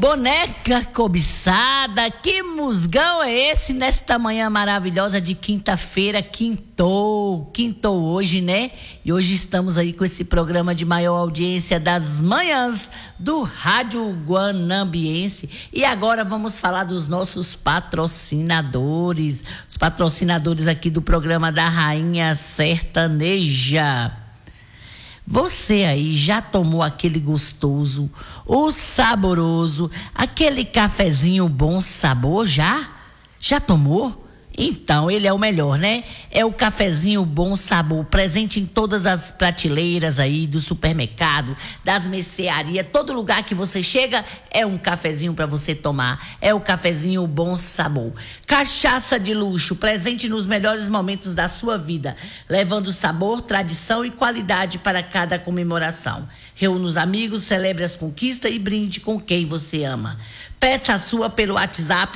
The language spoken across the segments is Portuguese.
Boneca cobiçada, que musgão é esse nesta manhã maravilhosa de quinta-feira? Quintou hoje, né? E hoje estamos aí com esse programa de maior audiência das manhãs do Rádio Guanambiense. E agora vamos falar dos nossos patrocinadores, os patrocinadores aqui do programa da Rainha Sertaneja. Você aí já tomou aquele gostoso, o saboroso, aquele cafezinho bom sabor já? Já tomou? Então, ele é o melhor, né? É o cafezinho bom sabor, presente em todas as prateleiras aí do supermercado, das mercearias, todo lugar que você chega é um cafezinho para você tomar. É o cafezinho bom sabor. Cachaça de luxo, presente nos melhores momentos da sua vida, levando sabor, tradição e qualidade para cada comemoração. Reúna os amigos, celebre as conquistas e brinde com quem você ama. Peça a sua pelo WhatsApp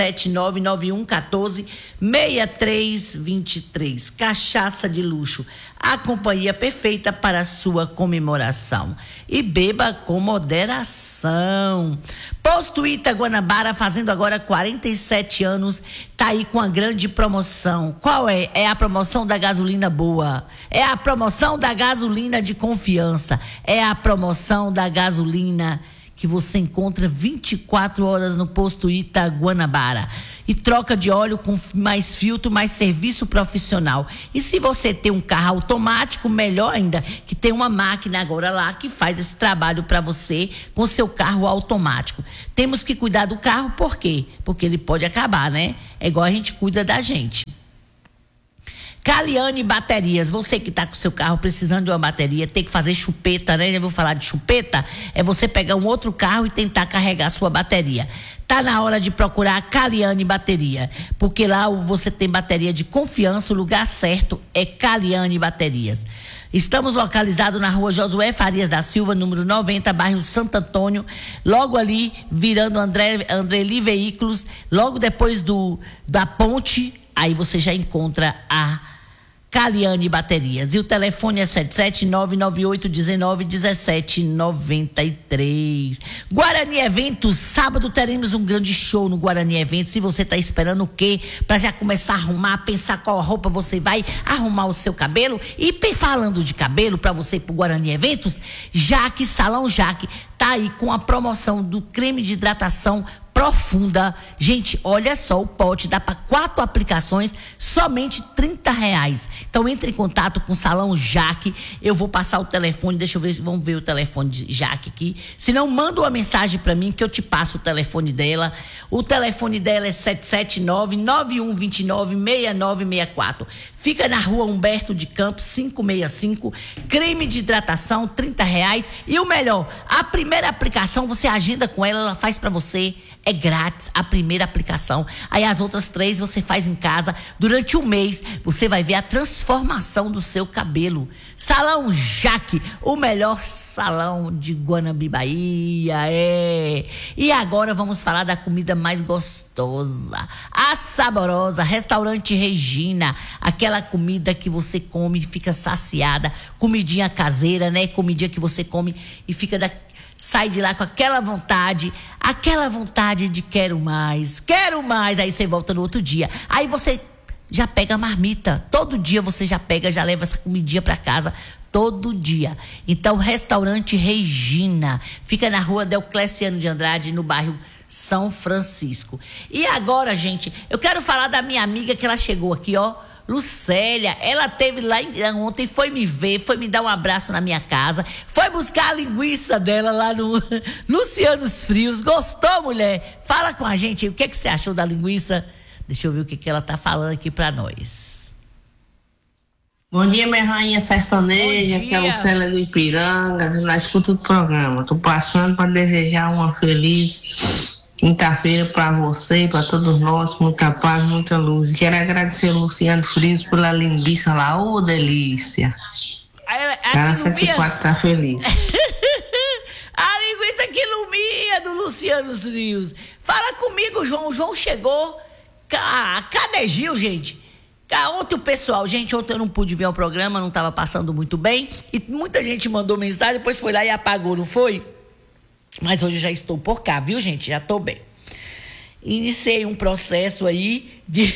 77991146323. Cachaça de luxo, a companhia perfeita para a sua comemoração. E beba com moderação. Posto Ita Guanabara, fazendo agora 47 anos, tá aí com a grande promoção. Qual é? É a promoção da gasolina boa. É a promoção da gasolina de confiança. É a promoção da gasolina que você encontra 24 horas no Posto Ita Guanabara. E troca de óleo com mais filtro, mais serviço profissional. E se você tem um carro automático, melhor ainda, que tem uma máquina agora lá que faz esse trabalho para você com seu carro automático. Temos que cuidar do carro, por quê? Porque ele pode acabar, né? É igual a gente cuida da gente. Caliane Baterias, você que está com seu carro precisando de uma bateria, tem que fazer chupeta, né? Já vou falar de chupeta? É você pegar um outro carro e tentar carregar a sua bateria. Tá na hora de procurar a Caliane Bateria, porque lá você tem bateria de confiança, o lugar certo é Caliane Baterias. Estamos localizados na rua Josué Farias da Silva, número 90, bairro Santo Antônio, logo ali, virando Andreli Veículos, logo depois da ponte, aí você já encontra a Caliane Baterias. E o telefone é 77998191793. Guarani Eventos, sábado teremos um grande show no Guarani Eventos. Se você está esperando o quê? Para já começar a arrumar, pensar qual roupa você vai arrumar o seu cabelo. E falando de cabelo, para você ir pro Guarani Eventos, Jaque, Salão Jaque, tá aí com a promoção do creme de hidratação profunda. Gente, olha só, o pote dá para 4 aplicações, somente R$30. Então entre em contato com o Salão Jaque. Eu vou passar o telefone, deixa eu ver, vamos ver o telefone de Jaque aqui. Se não, manda uma mensagem para mim que eu te passo o telefone dela. O telefone dela é 779-9129-6964. Fica na rua Humberto de Campos, 565. Creme de hidratação, R$30. E o melhor, a primeira aplicação você agenda com ela, ela faz para você. É grátis a primeira aplicação. Aí as outras 3 você faz em casa. Durante um mês você vai ver a transformação do seu cabelo. Salão Jaque, o melhor salão de Guanambi, Bahia. E agora vamos falar da comida mais gostosa, a saborosa, Restaurante Regina. Aquela comida que você come e fica saciada. Comidinha caseira, né? Comidinha que você come e fica sai de lá com aquela vontade de quero mais, aí você volta no outro dia, aí você já pega a marmita, todo dia você já leva essa comidinha para casa, todo dia. Então, Restaurante Regina, fica na rua Deocleciano de Andrade, no bairro São Francisco. E agora, gente, eu quero falar da minha amiga que ela chegou aqui, ó, Lucélia. Ela teve lá ontem, foi me ver, foi me dar um abraço na minha casa, foi buscar a linguiça dela lá no Lucianos Frios. Gostou, mulher? Fala com a gente, o que você achou da linguiça? Deixa eu ver o que ela tá falando aqui pra nós. Bom dia, minha rainha sertaneja, que é a Lucélia do Ipiranga, na escuta do programa. Tô passando para desejar uma feliz quinta-feira para você e para todos nós, muita paz, muita luz. Quero agradecer ao Luciano Frios pela linguiça lá, ô delícia. A 74 tá feliz. A linguiça que ilumina do Luciano Frios. Fala comigo, João. O João chegou. Cadê Gil, gente? Ontem o pessoal, gente, ontem eu não pude ver o programa, não estava passando muito bem. E muita gente mandou mensagem, depois foi lá e apagou, não foi? Mas hoje já estou por cá, viu, gente? Já estou bem. Iniciei um processo aí de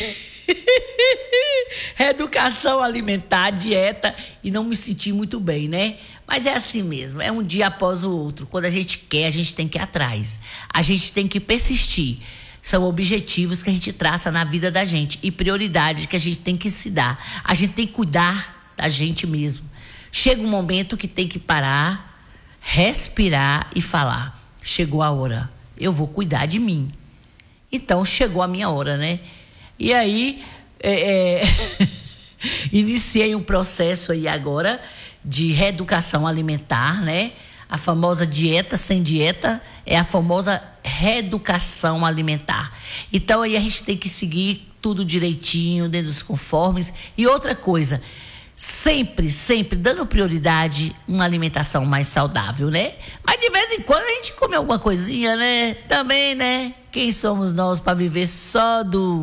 reeducação alimentar, dieta, e não me senti muito bem, né? Mas é assim mesmo, é um dia após o outro. Quando a gente quer, a gente tem que ir atrás. A gente tem que persistir. São objetivos que a gente traça na vida da gente e prioridades que a gente tem que se dar. A gente tem que cuidar da gente mesmo. Chega um momento que tem que parar, respirar e falar: chegou a hora, eu vou cuidar de mim. Então, chegou a minha hora, né? E aí, iniciei um processo aí agora de reeducação alimentar, né? A famosa dieta sem dieta é a famosa reeducação alimentar. Então, aí a gente tem que seguir tudo direitinho, dentro dos conformes. E outra coisa, sempre dando prioridade uma alimentação mais saudável, né? Mas de vez em quando a gente come alguma coisinha, né? Também, né? Quem somos nós para viver só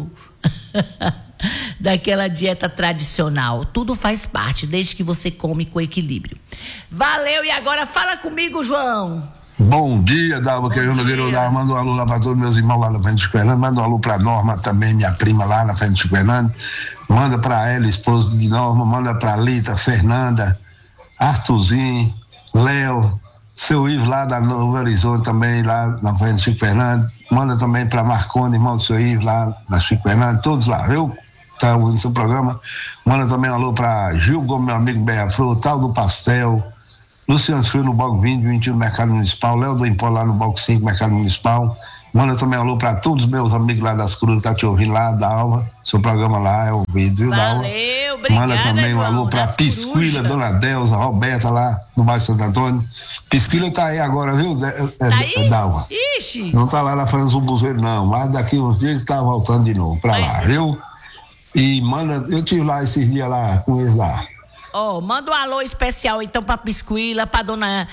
daquela dieta tradicional? Tudo faz parte, desde que você come com equilíbrio. Valeu, e agora fala comigo, João. Bom dia, Dalva, que eu não quero dar. Manda um alô lá para todos meus irmãos lá na frente de Fernando. Manda um alô para Norma também, minha prima lá na frente de Fernando. Manda para ela, esposa de Norma. Manda para Lita, Fernanda, Arthurzinho, Léo, seu Ivo lá da Novo Horizonte também, lá na frente de Chico Fernando. Manda também para Marconi, irmão do seu Ivo lá na Chico Fernando. Todos lá, viu? Tá ouvindo seu programa. Manda também um alô para Gil Gomes, meu amigo Beia-Flor, Tal do Pastel, Luciano Frio no Bloco 20, 21 do Mercado Municipal, Léo do Impó lá no Bloco 5, Mercado Municipal. Manda também um alô para todos os meus amigos lá das Cruzes, tá te ouvindo lá, Dalva. Seu programa lá é ouvido, viu, Dalva? Valeu, obrigada. Manda também um alô para Pisquila, Dona Delza, Roberta lá no bairro Santo Antônio. Pisquila tá aí agora, viu, Dalva? Ixi! Não tá lá na França do Buzeiro, não, mas daqui uns dias tá voltando de novo pra lá, viu? E manda, eu tive lá esses dias lá com eles lá. Manda um alô especial então pra Pisquila, pra dona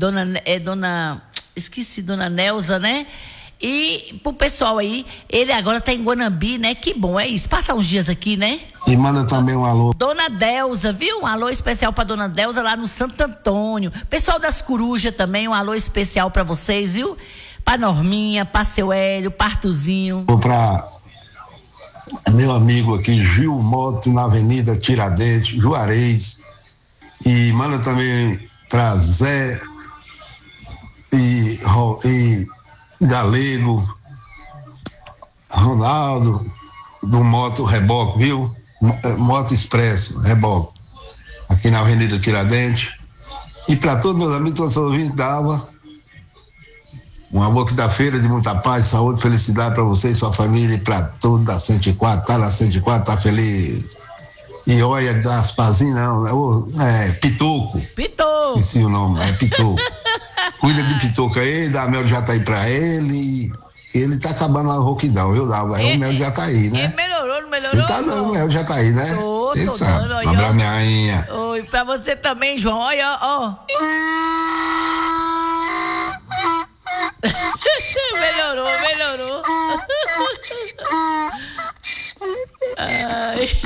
Neuza, né? E pro pessoal aí, ele agora tá em Guanambi, né? Que bom, é isso. Passa uns dias aqui, né? E manda também um alô. Dona Delza, viu? Um alô especial pra Dona Delza lá no Santo Antônio. Pessoal das Corujas também, um alô especial pra vocês, viu? Pra Norminha, pra seu Hélio, pra Artuzinho. Pra meu amigo aqui, Gil Moto, na Avenida Tiradentes, Juarez. E manda também pra Zé e Galego, Ronaldo, do Moto Reboque, viu? Moto Expresso, Reboque, aqui na Avenida Tiradentes. E para todos meus amigos, todos os ouvintes da Alva, uma boa quinta-feira de muita paz, saúde, felicidade para você e sua família, e para todos da 104, tá na 104, tá feliz. E olha, Gasparzinho não, Pitoco. Pitoco. Esqueci o nome, é Pitoco. Cuida de Pitoco aí, dá mel de jataí pra ele. Ele tá acabando a rouquidão, viu? O mel de jataí, né? Ele melhorou, não melhorou? Você tá dando mel de jataí, né? Tô sabe. dando. Abraço, minha rainha. Oi, pra você também, João. Olha, ó. Melhorou. Ai.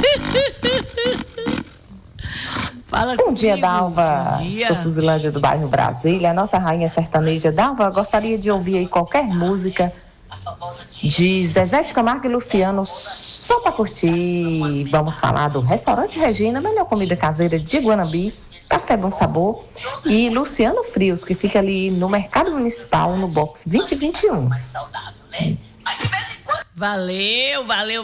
Fala Bom dia, Dalva. Bom dia. Sou Suzilândia do bairro Brasília, a nossa rainha sertaneja. Dalva, gostaria de ouvir aí qualquer música de Zezé de Camargo e Luciano, só para curtir. Vamos falar do Restaurante Regina, melhor comida caseira de Guanambi, café bom sabor, e Luciano Frios, que fica ali no Mercado Municipal, no box 2021. Valeu.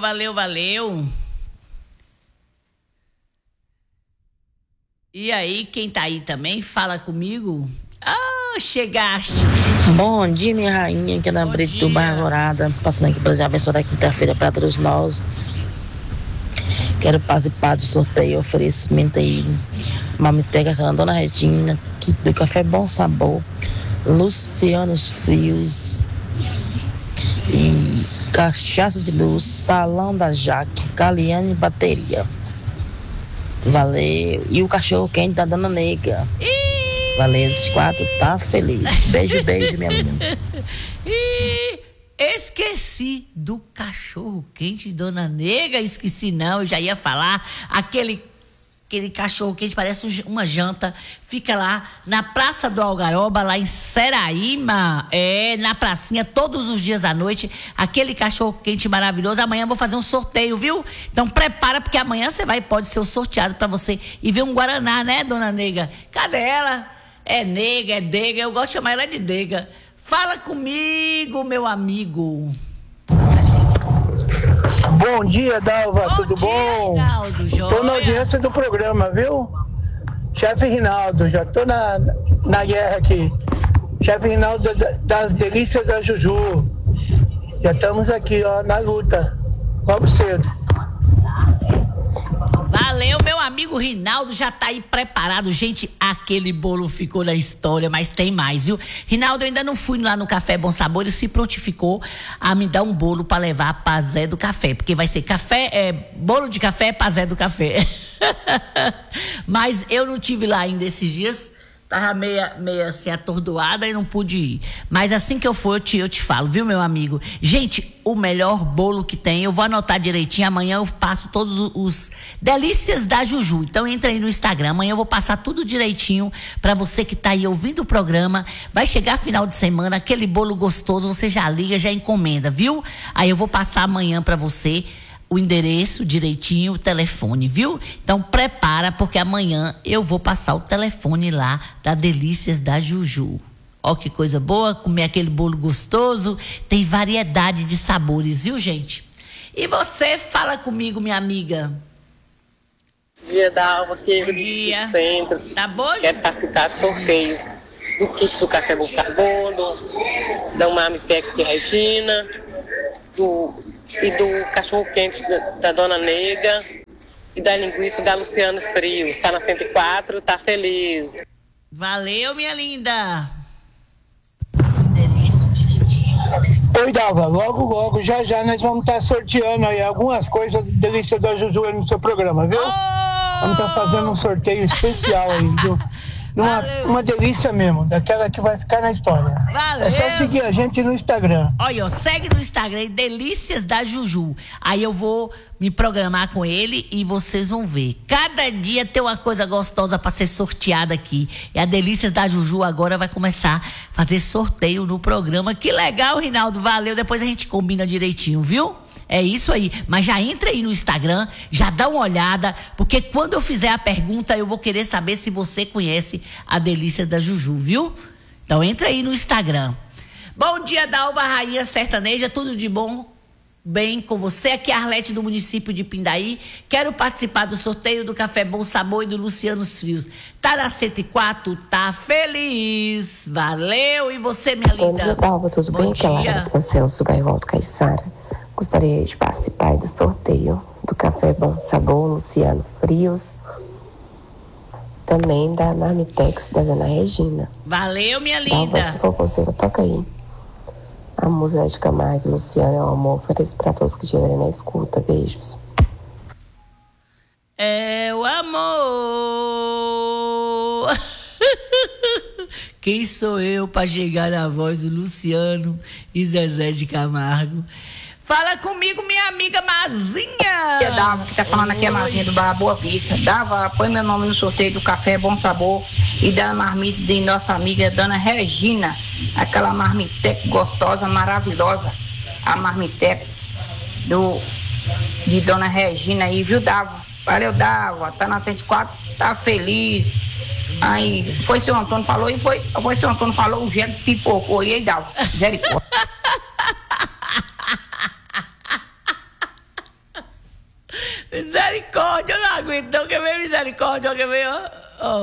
E aí, quem tá aí também, fala comigo. Chegaste. Bom dia, minha rainha, que é na Brito do bairro Alvorada, passando aqui para desejar abençoada quinta-feira para todos nós. Quero participar do sorteio e oferecimento aí, Mamiteca Santa Dona Regina, do Café Bom Sabor, Luciano Frios e Cachaça de Luz, Salão da Jaque, Caliane Bateria. Valeu. E o cachorro quente da Dona Nega. Valeu, esses 4 tá feliz. Beijo, minha linda. Esqueci do cachorro quente de Dona Nega. Esqueci não, eu já ia falar. Aquele aquele cachorro quente, parece uma janta. Fica lá na Praça do Algaroba, lá em Seraíma. Na pracinha, todos os dias à noite. Aquele cachorro quente maravilhoso. Amanhã eu vou fazer um sorteio, viu? Então prepara, porque amanhã você pode ser o sorteado pra você ir ver um Guaraná, né, dona Nega? Cadê ela? É nega, é dega. Eu gosto de chamar ela de dega. Fala comigo, meu amigo. Bom dia, Dalva, tudo dia, bom? Rinaldo, joia. Tô na audiência do programa, viu? Chefe Rinaldo, já tô na guerra aqui. Chefe Rinaldo das Delícias da Juju. Já estamos aqui, ó, na luta. Logo cedo. Valeu, meu amigo Rinaldo, já tá aí preparado. Gente, aquele bolo ficou na história, mas tem mais, viu? Rinaldo, eu ainda não fui lá no Café Bom Sabor, ele se prontificou a me dar um bolo pra levar pra Zé do Café, porque vai ser bolo de café pra Zé do Café. Mas eu não tive lá ainda esses dias, tava meio assim atordoada e não pude ir. Mas assim que eu for, eu te falo, viu, meu amigo? Gente, o melhor bolo que tem, eu vou anotar direitinho, amanhã eu passo todos os delícias da Juju. Então entra aí no Instagram, amanhã eu vou passar tudo direitinho pra você que tá aí ouvindo o programa. Vai chegar final de semana, aquele bolo gostoso, você já liga, já encomenda, viu? Aí eu vou passar amanhã pra você o endereço direitinho, o telefone, viu? Então prepara, porque amanhã eu vou passar o telefone lá da Delícias da Juju. Ó, que coisa boa, comer aquele bolo gostoso, tem variedade de sabores, viu, gente? E você, fala comigo, minha amiga. Bom dia, Dalva, aqui Bom dia. do centro. Tá bom, Quero participar de sorteios do kit do Café Bom Sabor, da Marmitex de Regina, e do cachorro quente da Dona Nega e da linguiça da Luciano Frios. Está na 104, tá feliz. Valeu, minha linda. Oi, Dalva, logo, já nós vamos estar sorteando aí algumas coisas delícias da Juju aí no seu programa, viu? Vamos estar fazendo um sorteio especial aí, viu? Uma delícia mesmo, daquela que vai ficar na história. Valeu. É só seguir a gente no Instagram. Olha, segue no Instagram, Delícias da Juju. Aí eu vou me programar com ele e vocês vão ver. Cada dia tem uma coisa gostosa para ser sorteada aqui. E a Delícias da Juju agora vai começar a fazer sorteio no programa. Que legal, Rinaldo, valeu. Depois a gente combina direitinho, viu? É isso aí, mas já entra aí no Instagram, já dá uma olhada, porque quando eu fizer a pergunta, eu vou querer saber se você conhece a Delícia da Juju, viu? Então entra aí no Instagram. Bom dia, Dalva, Rainha Sertaneja, tudo de bom? Bem com você? Aqui é a Arlete do município de Pindaí. Quero participar do sorteio do Café Bom Sabor e do Lucianos Frios. Tá na 104, tá feliz. Valeu. E você, minha linda? Bom dia, Dalva, tudo bem? Aqui é Lara Vasconcelos, do bairro Alto Caiçara. Gostaria de participar do sorteio do Café Bom Sabor, Luciano Frios. Também da Marmitex da Dona Regina. Valeu, minha linda. Dalva, se for possível, toca aí. A música de Camargo e Luciano é um amor, ofereço para todos que estiverem na escuta. Beijos. É o amor. Quem sou eu para chegar na voz do Luciano e Zezé de Camargo? Fala comigo, minha amiga Mazinha. Que Dava, que tá falando aqui é Mazinha do Barra Boa Vista. Dava, põe meu nome no sorteio do Café Bom Sabor e da marmita de nossa amiga Dona Regina. Aquela marmiteca gostosa, maravilhosa. A marmiteca de Dona Regina aí, viu, Dava? Valeu, Dava. Tá na 104, tá feliz. Aí, foi seu Antônio falou e foi seu Antônio falou, o Gero pipocou. E aí, Dava? Misericórdia. Misericórdia, eu não aguento, não, quer ver misericórdia, quer ver, ó.